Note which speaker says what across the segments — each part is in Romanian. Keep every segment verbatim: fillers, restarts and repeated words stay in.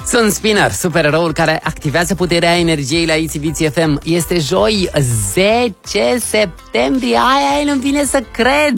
Speaker 1: Sunt Spinner, supereroul care activează puterea energiei la Itzy F M. Este joi, zece septembrie. Aia nu-mi vine să cred.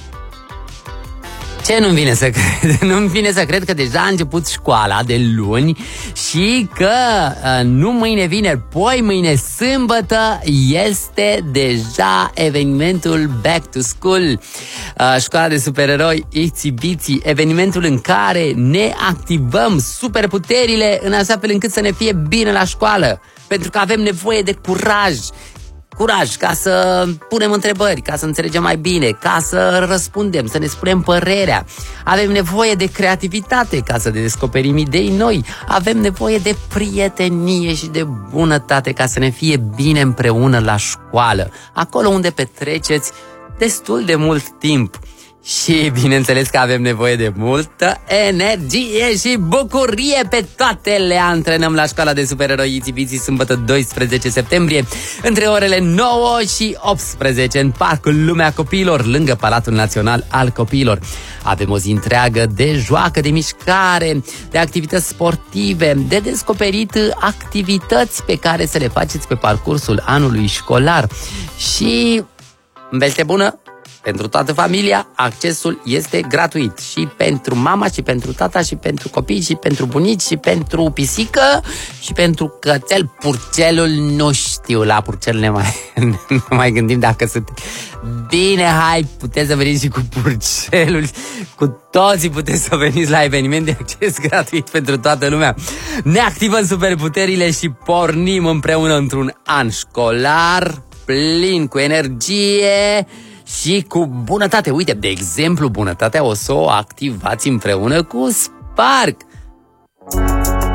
Speaker 1: Ce nu-mi vine să cred? Nu-mi vine să cred că deja a început școala de luni și că uh, nu mâine vineri, poi mâine sâmbătă este deja evenimentul Back to School, uh, școala de supereroi Itsy Bitsy, evenimentul în care ne activăm superputerile în așa fel încât să ne fie bine la școală, pentru că avem nevoie de curaj. Curaj ca să punem întrebări, ca să înțelegem mai bine, ca să răspundem, să ne spunem părerea. Avem nevoie de creativitate ca să descoperim idei noi. Avem nevoie de prietenie și de bunătate ca să ne fie bine împreună la școală, acolo unde petreceți destul de mult timp. Și bineînțeles că avem nevoie de multă energie și bucurie. Pe toate le antrenăm la școala de supereroi Itsy Bitsy sâmbătă doisprezece septembrie între orele nouă și optsprezece în Parcul Lumea Copiilor, lângă Palatul Național al Copiilor. Avem o zi întreagă de joacă, de mișcare, de activități sportive, de descoperit activități pe care să le faceți pe parcursul anului școlar. Și veste bună, pentru toată familia, accesul este gratuit. Și pentru mama, și pentru tata, și pentru copii, și pentru bunici, și pentru pisică, și pentru cățel. Purcelul, nu știu, la purcel ne mai, ne mai gândim dacă sunt. Bine, hai, puteți să veniți și cu purcelul. Cu toții puteți să veniți la eveniment de acces gratuit pentru toată lumea. Ne activăm superputerile și pornim împreună într-un an școlar plin cu energie și cu bunătate. Uite, de exemplu, bunătatea o să o activați împreună cu Spark.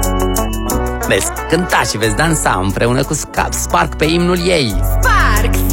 Speaker 1: Veți cânta și veți dansa împreună cu Spark pe imnul ei.
Speaker 2: Spark!